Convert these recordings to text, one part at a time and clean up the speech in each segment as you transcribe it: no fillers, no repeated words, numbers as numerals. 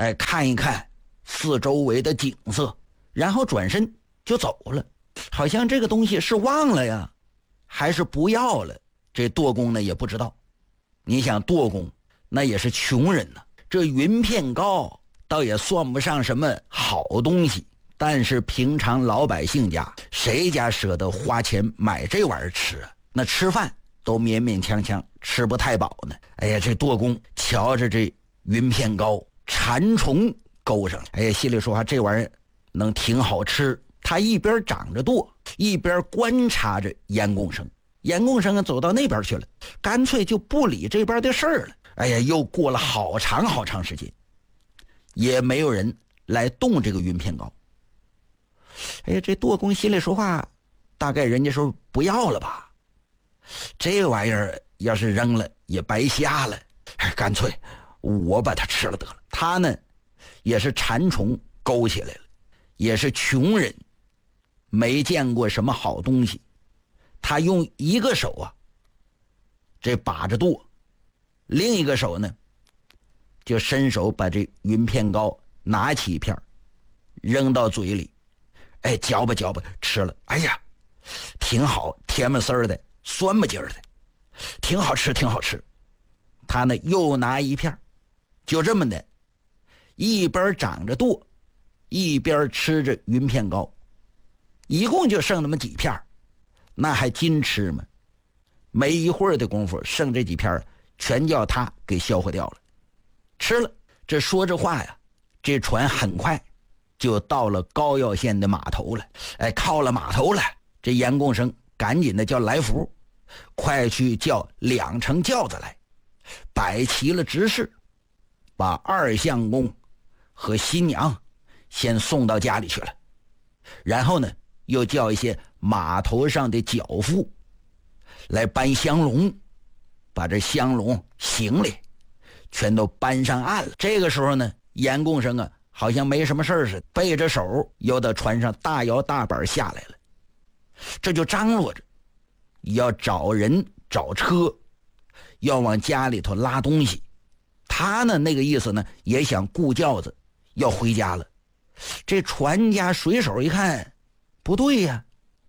看一看四周围的景色，然后转身就走了。好像这个东西是忘了呀，还是不要了，这舵工呢也不知道。你想舵工那也是穷人呢，这云片糕倒也算不上什么好东西，但是平常老百姓家谁家舍得花钱买这玩意儿吃啊？那吃饭都勉勉强强吃不太饱呢。哎呀，这舵工瞧着这云片糕馋虫勾上了，哎呀，心里说话这玩意儿能挺好吃。他一边掌着舵，一边观察着严贡生。严贡生走到那边去了，干脆就不理这边的事儿了。哎呀，又过了好长时间，也没有人来动这个云片糕。哎呀，这舵工心里说话，大概人家说不要了吧，这玩意儿要是扔了也白瞎了，干脆我把它吃了得了。他呢也是馋虫勾起来了，也是穷人，没见过什么好东西。他用一个手啊这把着舵，另一个手呢就伸手把这云片糕拿起一片扔到嘴里，嚼吧嚼吧吃了。哎呀，挺好，甜不丝儿的，酸不劲儿的，挺好吃挺好吃。他呢又拿一片，就这么的一边掌着舵一边吃着云片糕，一共就剩那么几片，那还禁吃吗？没一会儿的功夫，剩这几片全叫他给消化掉了，吃了。这说这话呀，这船很快就到了高要县的码头了。靠了码头了，这严贡生赶紧的叫来福，快去叫2乘轿子来，摆齐了执事，把二相公和新娘先送到家里去了。然后呢又叫一些码头上的脚夫来搬香笼，把这香笼行李全都搬上岸了。这个时候呢，严贡生啊好像没什么事似的，背着手又到船上大摇大摆下来了。这就张罗着要找人找车，要往家里头拉东西。他呢那个意思呢也想雇轿子要回家了。这船家水手一看不对呀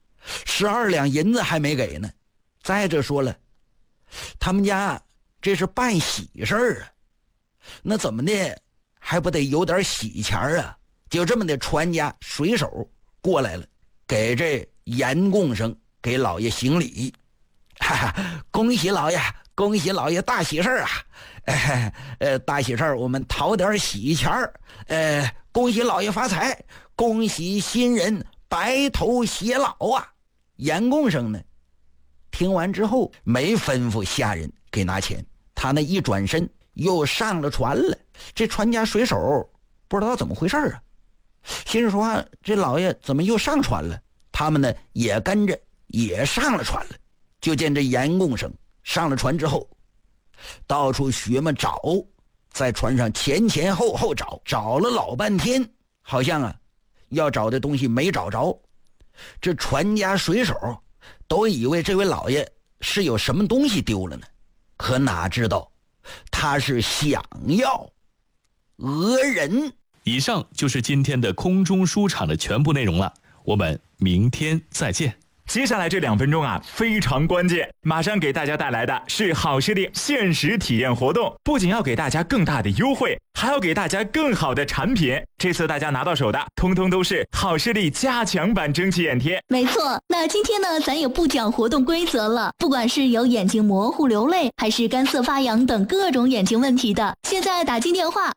，12两银子还没给呢。再者说了，他们家这是办喜事儿啊，那怎么的还不得有点喜钱啊？就这么的，船家水手过来了，给这严贡生给老爷行礼。哈哈，恭喜老爷，恭喜老爷，大喜事儿啊！大喜事儿，我们讨点喜钱儿。恭喜老爷发财，恭喜新人白头偕老啊！严贡生呢听完之后没吩咐下人给拿钱，他那一转身又上了船了。这船家水手不知道怎么回事啊，心里说这老爷怎么又上船了？他们呢也跟着也上了船了。就见这严贡生上了船之后，到处学么找，在船上前后找了老半天，好像啊要找的东西没找着。这船家水手都以为这位老爷是有什么东西丢了呢，可哪知道他是想要讹人。 以上就是今天的空中书场的全部内容了，我们明天再见。 接下来这2分钟啊非常关键，马上给大家带来的是好视力限时体验活动，不仅要给大家更大的优惠，还要给大家更好的产品。这次大家拿到手的通通都是好视力加强版蒸汽眼贴。 没错，那今天呢咱也不讲活动规则了，不管是有眼睛模糊流泪还是干涩发痒等各种眼睛问题的，现在打进电话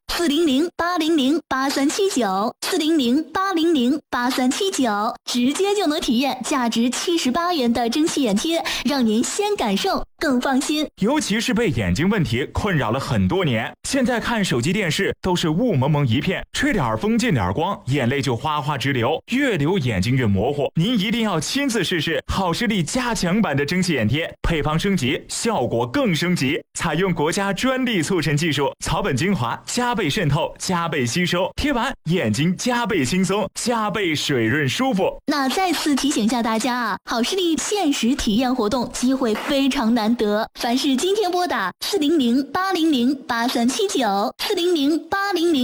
400-800-8379，400-800-8379，直接就能体验价值78元的蒸汽眼贴，让您先感受更放心。 尤其是被眼睛问题困扰了很多年，现在看手机电视都是雾蒙蒙一片，吹点风进点光，眼泪就哗哗直流，越流眼睛越模糊。您一定要亲自试试好视力加强版的蒸汽眼贴，配方升级，效果更升级，采用国家专利促成技术，草本精华加倍渗透，加倍吸收，贴完眼睛加倍轻松，加倍水润舒服。 那再次提醒一下大家啊，好视力限时体验活动机会非常难得，凡是今天拨打400-800-8379，400-800